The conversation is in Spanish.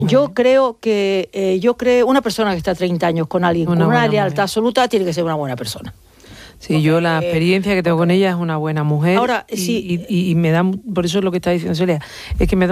Yo creo una persona que está 30 años con alguien con una lealtad absoluta tiene que ser una buena persona. Sí, porque yo la experiencia que tengo con ella es una buena mujer. Ahora, sí. Y me da, por eso es lo que está diciendo Celia, es que me da